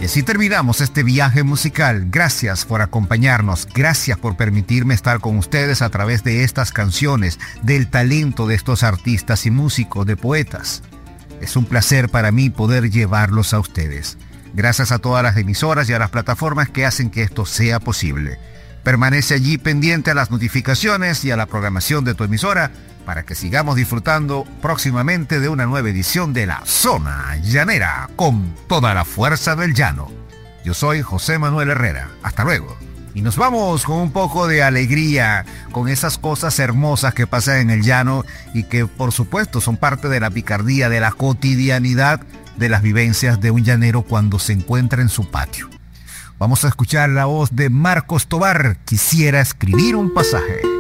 Y así terminamos este viaje musical. Gracias por acompañarnos, gracias por permitirme estar con ustedes a través de estas canciones, del talento de estos artistas y músicos, de poetas. Es un placer para mí poder llevarlos a ustedes. Gracias a todas las emisoras y a las plataformas que hacen que esto sea posible. Permanece allí pendiente a las notificaciones y a la programación de tu emisora para que sigamos disfrutando próximamente de una nueva edición de La Zona Llanera, con toda la fuerza del llano. Yo soy José Manuel Herrera. Hasta luego. Y nos vamos con un poco de alegría, con esas cosas hermosas que pasan en el llano y que por supuesto son parte de la picardía, de la cotidianidad de las vivencias de un llanero cuando se encuentra en su patio. Vamos a escuchar la voz de Marcos Tovar. Quisiera escribir un pasaje.